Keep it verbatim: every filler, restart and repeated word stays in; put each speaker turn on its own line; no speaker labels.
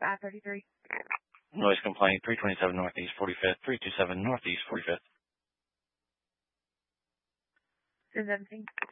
five thirty-three.
Noise complaint, three twenty-seven Northeast forty-fifth, three two seven Northeast forty-fifth.
ten seventeen.